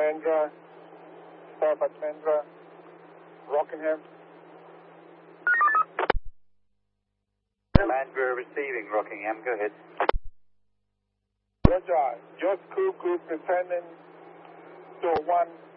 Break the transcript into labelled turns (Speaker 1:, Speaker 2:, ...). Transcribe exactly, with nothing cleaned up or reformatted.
Speaker 1: Bandra, Star Bandra, Rockingham.
Speaker 2: Bandra receiving Rockingham, go ahead.
Speaker 1: Roger, Jos Crew Group descending to one